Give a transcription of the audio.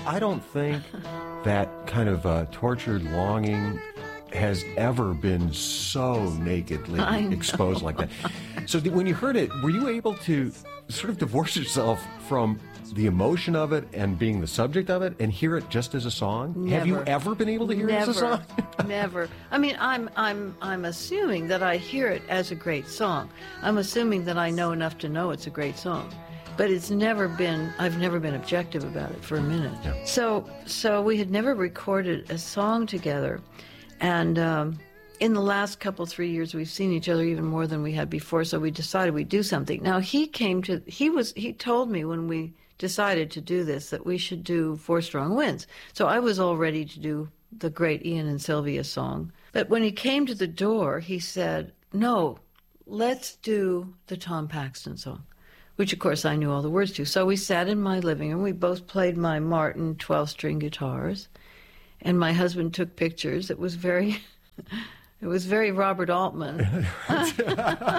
I don't think that kind of tortured longing has ever been so nakedly exposed like that. So when you heard it, were you able to sort of divorce yourself from the emotion of it and being the subject of it and hear it just as a song? Never. Have you ever been able to hear it as a song? Never. I mean, I'm assuming that I hear it as a great song. I'm assuming that I know enough to know it's a great song. But I've never been objective about it for a minute. Yeah. So we had never recorded a song together. And in the last 3 years, we've seen each other even more than we had before, so we decided we'd do something. Now, he told me when we decided to do this that we should do Four Strong Winds. So I was all ready to do the great Ian and Sylvia song. But when he came to the door, he said, no, let's do the Tom Paxton song, which, of course, I knew all the words to. So we sat in my living room. We both played my Martin 12-string guitars, and my husband took pictures. It was very Robert Altman.